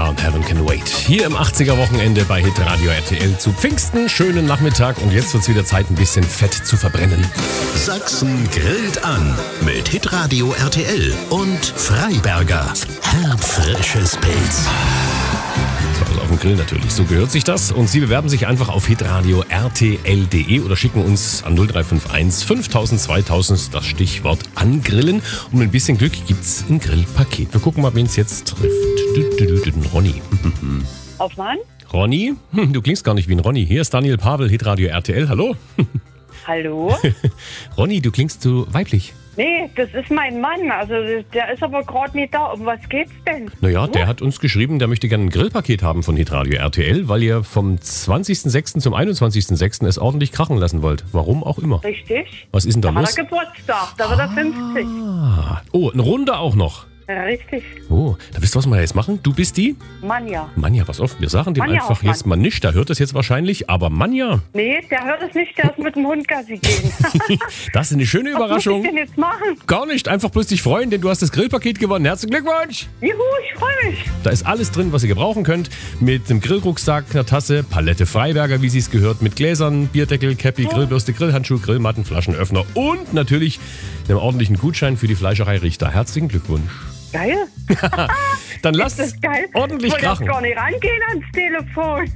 und Heaven Can Wait. Hier im 80er-Wochenende bei Hitradio RTL zu Pfingsten. Schönen Nachmittag und jetzt wird's wieder Zeit, ein bisschen Fett zu verbrennen. Sachsen grillt an mit Hitradio RTL und Freiberger. Herbfrisches Pilz. Also auf dem Grill natürlich, so gehört sich das. Und Sie bewerben sich einfach auf hitradio rtl.de oder schicken uns an 0351 5000 2000 das Stichwort angrillen. Und mit ein bisschen Glück gibt's ein Grillpaket. Wir gucken mal, wen es jetzt trifft. Ronny. Auf Mann? Ronny? Du klingst gar nicht wie ein Ronny. Hier ist Daniel Pavel, Hitradio RTL. Hallo? Hallo? Ronny, du klingst so weiblich. Nee, das ist mein Mann. Also der ist aber gerade nicht da. Um was geht's denn? Naja, der hat uns geschrieben, der möchte gerne ein Grillpaket haben von Hitradio RTL, weil ihr vom 20.06. zum 21.06. es ordentlich krachen lassen wollt. Warum auch immer. Richtig. Was ist denn da Da los? hat er Geburtstag. Da wird er 50. Oh, eine Runde auch noch. Ja, richtig. Oh, da wisst ihr, was wir jetzt machen? Du bist die? Manja. Manja, pass auf, wir sagen dem Manja einfach Hoffmann. jetzt mal nicht, der hört das jetzt wahrscheinlich, aber Manja, Nee, der hört es nicht. Der ist mit dem Hund Gassi gehen. das ist eine schöne Was muss Überraschung. ich denn jetzt machen? Gar nicht, einfach bloß dich freuen, denn du hast das Grillpaket gewonnen. Herzlichen Glückwunsch! Juhu, ich freue mich. Da ist alles drin, was ihr gebrauchen könnt. Mit einem Grillrucksack, einer Tasse, Palette Freiberger, wie sie es gehört, mit Gläsern, Bierdeckel, Käppi, Grillbürste, Grillhandschuh, Grillmatten, Flaschenöffner und natürlich einem ordentlichen Gutschein für die Fleischerei Richter. Herzlichen Glückwunsch. Geil. Dann lasst Das es ist geil. ordentlich Ich wollte jetzt krachen. gar nicht rangehen ans Telefon.